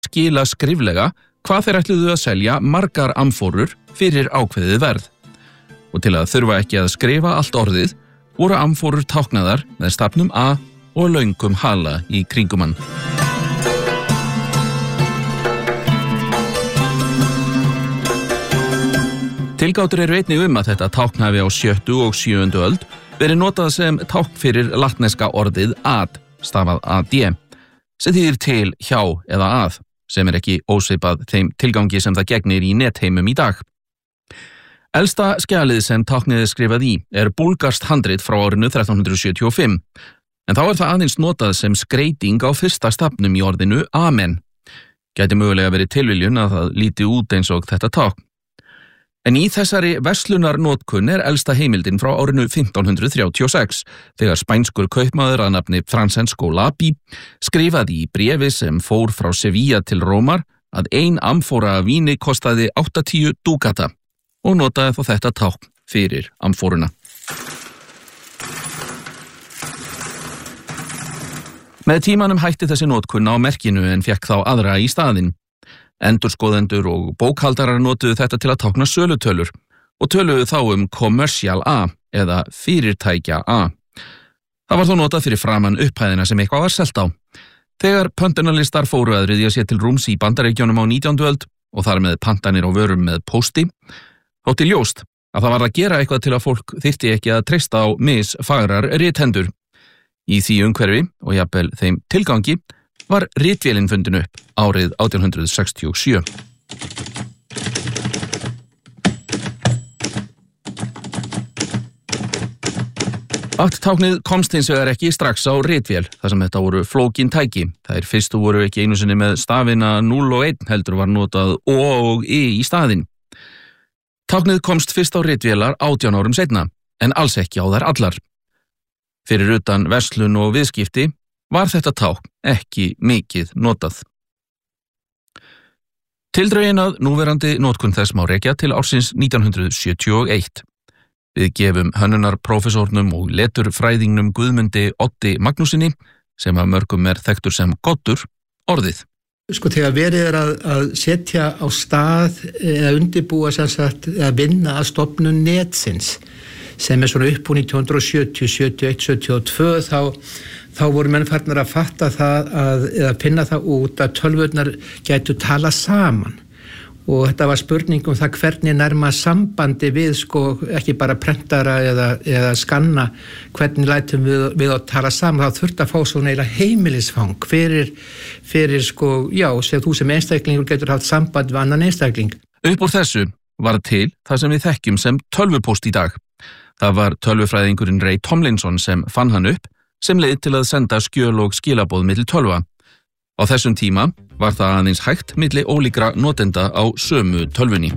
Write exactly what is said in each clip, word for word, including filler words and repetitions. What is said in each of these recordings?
skila skriflega hvað þeir ætluðu að selja margar amfórur fyrir ákveðið verð. Og til að þurfa ekki að skrifa allt orðið, voru amfórur táknaðar með stafnum A og löngum hala í kringum hann. Tilgátur eru einnig um að þetta tákn hafi á sjöttu og sjöundu öld verið notað sem tákn fyrir latneska orðið ad, stafað ad, sem þýðir til, hjá eða að, sem er ekki ósvipað þeim tilgangi sem það gegnir í netheimum í dag. Elsta skjalið sem táknið er skrifað í er búlgarskt handrit frá árinu þrettán hundruð sjötíu og fimm, en þá er það aðeins notað sem skreyting á fyrsta stafnum í orðinu amen. Gæti mögulega verið tilviljun að það líti út eins og þetta tákn. En í þessari verslunarnotkun er elsta heimildin frá árinu fimmtán hundruð þrjátíu og sex, þegar spænskur kaupmaður að nafni Francesco Lapi skrifaði í bréfi sem fór frá Sevilla til Rómar að ein amfóra af víni kostaði áttatíu dúkata og notaði þó þetta tákn fyrir amfóruna. Með tímanum hætti þessi notkun á merkinu en fékk þá aðra í staðinn. Endurskoðendur og bókhaldarar notuðu þetta til að tákna sölutölur og töluðu þá um commercial A eða fyrirtækja A. Það var þó notað fyrir framan upphæðina sem eitthvað var selt á. Þegar pöntunarlistar fóru að ryðja sér til rúms í Bandaríkjunum á nítjándu öld og þar með pantanir á vörum með pósti, þótti ljóst að það var að gera eitthvað til að fólk þyrfti ekki að treysta á misfagrar rithendur. Í því umhverfi og jafnvel þeim tilgangi var ritvélin fundin upp árið átján hundruð sextíu og sjö. Akttáknið komst hins vegar ekki strax á ritvél, þar sem þetta voru flókin tæki. Þær fyrstu voru ekki einu sinni með stafina núll og einn, heldur var notað O og I í staðinn. Táknið komst fyrst á ritvélar átján árum seinna, en alls ekki á þær allar. Fyrir utan verslun og viðskipti var þetta tákn ekki mikið notað. Tildrögin að núverandi notkun þess má rekja til ársins nítján hundruð sjötíu og eitt. Við gefum hönnunarprófessornum og leturfræðingnum Guðmundi Oddi Magnúsinni, sem af mörgum er þekktur sem Goddur, orðið. Sko þegar verið er að, að setja á stað eða undirbúa sem sagt að vinna að stofnun netsins, sem er svona upp úr nítján hundruð sjötíu, sjötíu og eitt, sjötíu og tvö, þá, þá voru menn farnir að fatta það að, eða finna það út að tölvurnar gætu tala saman. Og þetta var spurning um það hvernig nærma sambandi við sko ekki bara prentara eða, eða skanna, hvernig lætum við, við að tala saman. Það þurfti að fá svona eiginlega heimilisfang fyrir, fyrir sko, já, sem þú sem einstaklingur getur haft samband við annan einstakling. Upp úr þessu var til það sem við þekkjum sem tölvupóst í dag. Það var tölvufræðingurinn Ray Tomlinson sem fann hann upp, sem leið til að senda skjöl og skilaboð milli tölva. Á þessum tíma var það aðeins hægt milli ólíkra notenda á sömu tölvunni.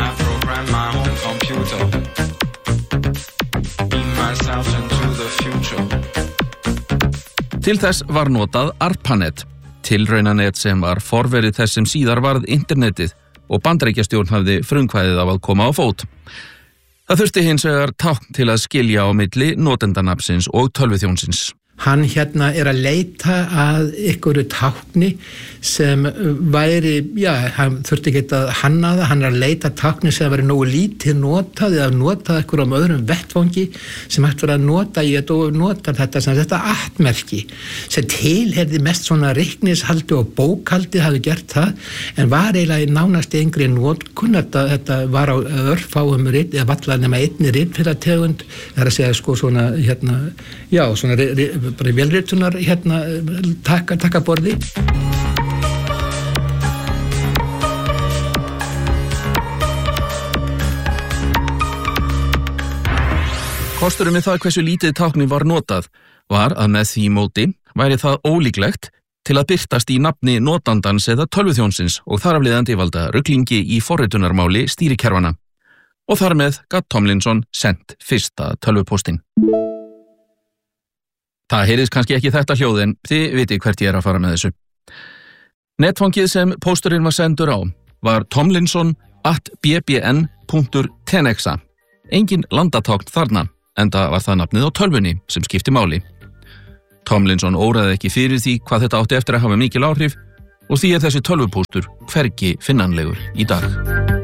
Til þess var notað ARPANET, tilraunanet sem var forverið þess sem síðar varð internetið og Bandaríkjastjórn hafði frumkvæðið af að koma á fót. Það þurfti hins vegar tákn til að skilja á milli notendanafnsins og tölvuþjónsins. Hann hérna er að leita að ykkur tákni sem væri, já, hann þurfti ekki að hanna það, hann er að leita tákni sem væri nógu lítið notað eða notað ykkur á öðrum vettvangi sem hægt var að nota í þetta og nota þetta sem þetta atmerki sem tilherði mest svona reiknishaldi og bókhaldi hafi gert það en var eiginlega í nánast yngri notkun, þetta, þetta var á örfáum rit, eða valla nema einni ritfélategund, það er að segja sko svona hérna, já, svona bara velritunar hérna taka, taka borði. Kosturum við það hversu lítið tákni var notað var að með því móti væri það ólíklegt til að birtast í nafni notandans eða tölvuþjónsins og þar af leiðandi valda ruglingi í forritunarmáli stýrikerfana. Og þar með gat Tomlinson sent fyrsta tölvupóstinn. Það heyrðist kannski ekki þetta hljóð en þið viti hvert ég er að fara með þessu. Netfangið sem pósturinn var sendur á var tomlinson at b b n punktur tenexa. Engin landatákn þarna, enda var það nafnið á tölvunni sem skipti máli. Tomlinson óraði ekki fyrir því hvað þetta átti eftir að hafa mikil áhrif og því er þessi tölvupóstur hvergi finnanlegur í dag.